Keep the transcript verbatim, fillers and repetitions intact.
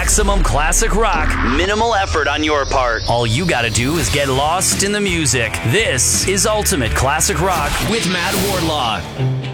Maximum classic rock, minimal effort on your part. All you gotta do is get lost in the music. This is Ultimate Classic Rock with Matt Wardlaw.